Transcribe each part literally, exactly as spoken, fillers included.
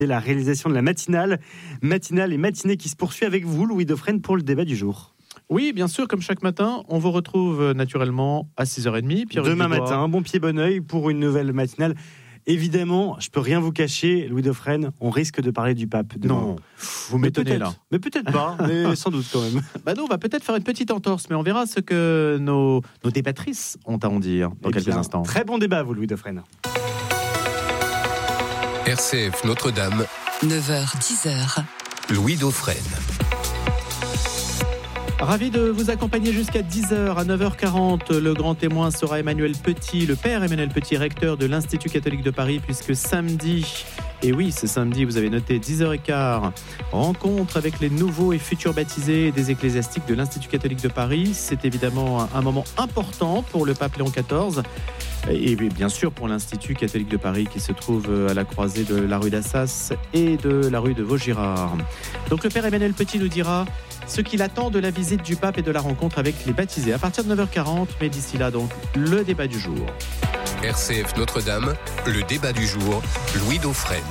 la réalisation de la matinale, matinale et matinée qui se poursuit avec vous, Louis Dauphren, pour le débat du jour. Oui, bien sûr, comme chaque matin, on vous retrouve naturellement à six heures trente. Pierre Demain matin, bon pied, bon oeil pour une nouvelle matinale. Évidemment, je peux rien vous cacher, Louis Dauphren, on risque de parler du pape. Demain. Non, vous m'étonnez là. Mais peut-être pas, mais sans doute quand même. Bah non, on va peut-être faire une petite entorse, mais on verra ce que nos, nos débattrices ont à en dire dans Eh quelques bien, instants. Très bon débat, vous, Louis Dauphren. R C F Notre-Dame, neuf heures dix heures. Louis Dauphren. Ravi de vous accompagner jusqu'à dix heures. À neuf heures quarante, le grand témoin sera Emmanuel Petit, le père Emmanuel Petit, recteur de l'Institut catholique de Paris, puisque samedi, et oui, c'est samedi, vous avez noté dix heures quinze, rencontre avec les nouveaux et futurs baptisés des ecclésiastiques de l'Institut catholique de Paris. C'est évidemment un moment important pour le pape Léon quatorze et bien sûr pour l'Institut catholique de Paris qui se trouve à la croisée de la rue d'Assas et de la rue de Vaugirard. Donc le père Emmanuel Petit nous dira ce qu'il attend de la visite du pape et de la rencontre avec les baptisés à partir de neuf heures quarante, mais d'ici là donc le débat du jour. R C F Notre-Dame, le débat du jour, Louis Dauphren.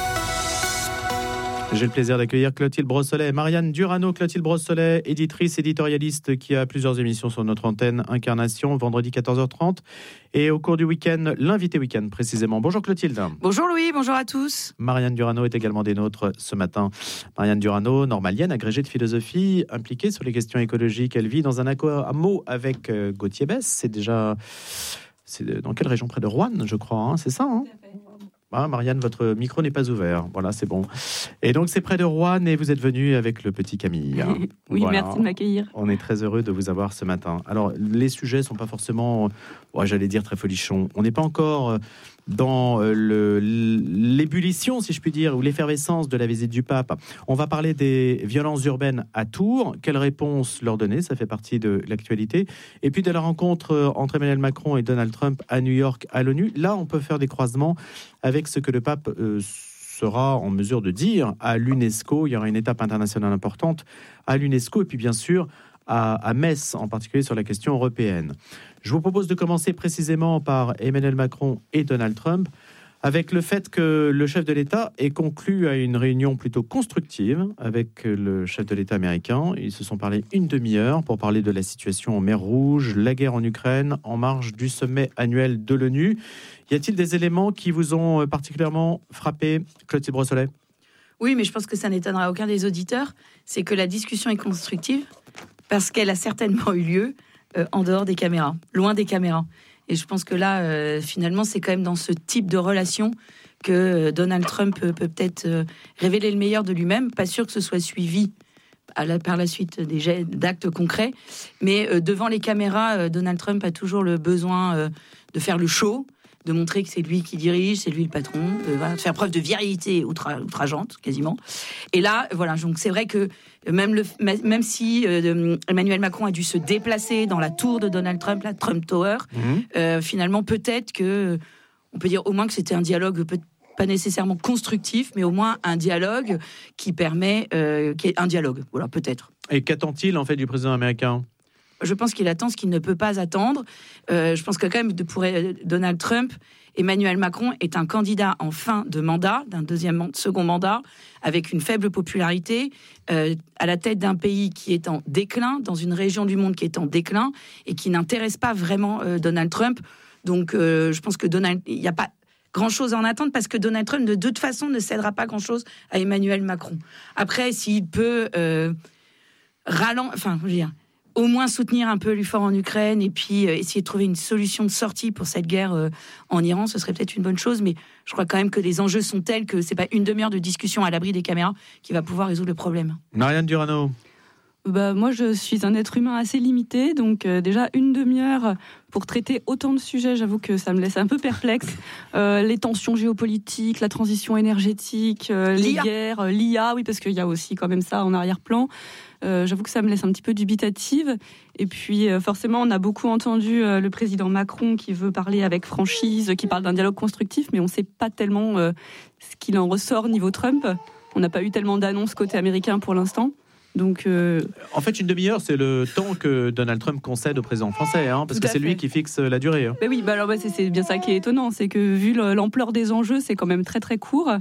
J'ai le plaisir d'accueillir Clotilde Brossolet et Marianne Durano. Clotilde Brossolet, éditrice, éditorialiste qui a plusieurs émissions sur notre antenne Incarnation, vendredi quatorze heures trente. Et au cours du week-end, l'invité week-end précisément. Bonjour Clotilde. Bonjour Louis, bonjour à tous. Marianne Durano est également des nôtres ce matin. Marianne Durano, normalienne, agrégée de philosophie, impliquée sur les questions écologiques. Elle vit dans un hameau avec Gauthier Besse. C'est déjà... C'est dans quelle région? Près de Roanne, je crois, hein, c'est ça, hein? Ah, Marianne, votre micro n'est pas ouvert. Voilà, c'est bon. Et donc, c'est près de Roanne et vous êtes venue avec le petit Camille. Oui, voilà. Merci de m'accueillir. On est très heureux de vous avoir ce matin. Alors, les sujets ne sont pas forcément, ouais, j'allais dire, très folichons. On n'est pas encore dans le, l'ébullition, si je puis dire, ou l'effervescence de la visite du pape. On va parler des violences urbaines à Tours. Quelle réponse leur donner? Ça fait partie de l'actualité. Et puis, de la rencontre entre Emmanuel Macron et Donald Trump à New York, à l'ONU. Là, on peut faire des croisements avec ce que le pape euh, sera en mesure de dire à l'UNESCO. Il y aura une étape internationale importante à l'UNESCO et puis bien sûr à, à Metz, en particulier sur la question européenne. Je vous propose de commencer précisément par Emmanuel Macron et Donald Trump, avec le fait que le chef de l'État ait conclu à une réunion plutôt constructive avec le chef de l'État américain. Ils se sont parlé une demi-heure pour parler de la situation en mer Rouge, la guerre en Ukraine, en marge du sommet annuel de l'ONU. Y a-t-il des éléments qui vous ont particulièrement frappé, Clotilde Brossolet? Oui, mais je pense que ça n'étonnera aucun des auditeurs. C'est que la discussion est constructive parce qu'elle a certainement eu lieu euh, en dehors des caméras, loin des caméras. Et je pense que là, euh, finalement, c'est quand même dans ce type de relation que euh, Donald Trump peut, peut peut-être euh, révéler le meilleur de lui-même. Pas sûr que ce soit suivi à la, par la suite des jets, d'actes concrets. Mais euh, devant les caméras, euh, Donald Trump a toujours le besoin euh, de faire le show, de montrer que c'est lui qui dirige, c'est lui le patron, de, voilà, de faire preuve de virilité outra, outrageante, quasiment. Et là, voilà, donc c'est vrai que même, le, même si euh, Emmanuel Macron a dû se déplacer dans la tour de Donald Trump, la Trump Tower, mmh. euh, finalement, peut-être que, on peut dire au moins que c'était un dialogue peut pas nécessairement constructif, mais au moins un dialogue qui permet, euh, qui est un dialogue, voilà, peut-être. Et qu'attend-il en fait du président américain ? Je pense qu'il attend ce qu'il ne peut pas attendre. Euh, je pense que quand même, pour Donald Trump, Emmanuel Macron est un candidat en fin de mandat, d'un deuxième, second mandat, avec une faible popularité, euh, à la tête d'un pays qui est en déclin, dans une région du monde qui est en déclin, et qui n'intéresse pas vraiment euh, Donald Trump. Donc, euh, je pense que Donald, il n'y a pas grand-chose à en attendre, parce que Donald Trump, de toute façon, ne cédera pas grand-chose à Emmanuel Macron. Après, s'il peut euh, ralentir, enfin, je veux dire, au moins soutenir un peu l'effort en Ukraine et puis euh, essayer de trouver une solution de sortie pour cette guerre euh, en Iran, ce serait peut-être une bonne chose, mais je crois quand même que les enjeux sont tels que c'est pas une demi-heure de discussion à l'abri des caméras qui va pouvoir résoudre le problème. Marianne Durano. Bah, moi, je suis un être humain assez limité, donc euh, déjà une demi-heure pour traiter autant de sujets, j'avoue que ça me laisse un peu perplexe. Euh, les tensions géopolitiques, la transition énergétique, euh, les guerres, euh, l'I A, oui, parce qu'il y a aussi quand même ça en arrière-plan. Euh, j'avoue que ça me laisse un petit peu dubitative. Et puis, euh, forcément, on a beaucoup entendu euh, le président Macron qui veut parler avec franchise, qui parle d'un dialogue constructif, mais on ne sait pas tellement euh, ce qu'il en ressort niveau Trump. On n'a pas eu tellement d'annonces côté américain pour l'instant. Donc, euh... En fait, une demi-heure, c'est le temps que Donald Trump concède au président français, hein, parce que c'est fait. Lui qui fixe la durée. Hein. Ben oui, bah alors, bah, c'est, c'est bien ça qui est étonnant, c'est que vu l'ampleur des enjeux, c'est quand même très très court.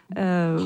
Euh,